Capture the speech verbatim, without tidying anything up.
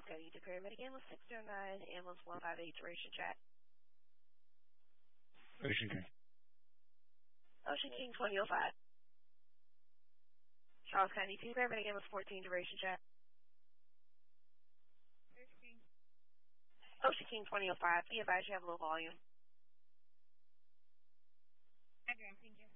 Charles County to paramedic ambulance six oh nine, ambulance one five eight, duration chat. Ocean King. Ocean King twenty oh five. Charles County two, paramedic ambulance fourteen, duration chat. Ocean King. Ocean King twenty oh five, be advised you have low volume. Okay, thank you.